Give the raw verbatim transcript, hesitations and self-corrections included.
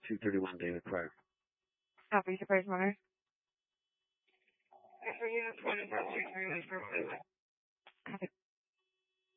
two thirty-one David Pryor. Copy, Surprise Mother. For you, twenty-four, two thirty-one, Copy.